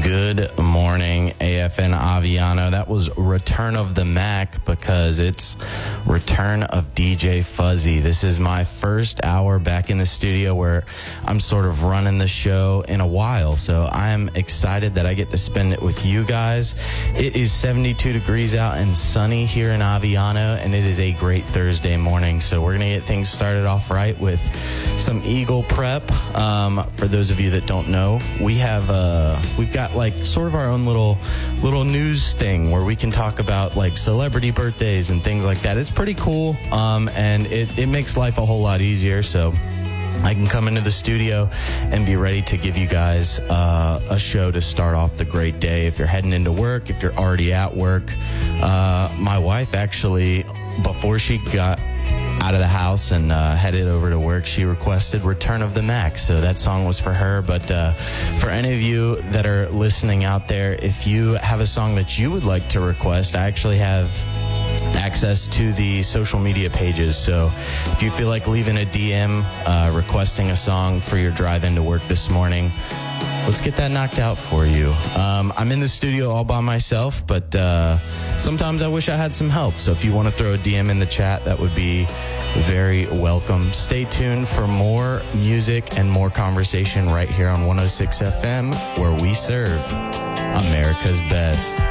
Good morning, AFN Aviano. That was Return of the Mac because it's Return of DJ Fuzzy. This is my first hour back in the studio where I'm sort of running the show in a while. So I'm excited that I get to spend it with you guys. It is 72 degrees out and sunny here in Aviano, and it is a great Thursday morning. So we're going to get things started off right with some Eagle prep. For those of you that don't know, we've got like sort of our own little news thing where we can talk about like celebrity birthdays and things like that. It's pretty cool, and it makes life a whole lot easier. So I can come into the studio and be ready to give you guys a show to start off the great day. If you're heading into work, if you're already at work, my wife actually, before she got out of the house and headed over to work, she requested Return of the Mac. So that song was for her. But for any of you that are listening out there, if you have a song that you would like to request, I actually have access to the social media pages. So if you feel like leaving a DM requesting a song for your drive into work this morning, let's get that knocked out for you. I'm in the studio all by myself, but sometimes I wish I had some help. So if you want to throw a DM in the chat, that would be very welcome. Stay tuned for more music and more conversation right here on 106 FM, where we serve America's best.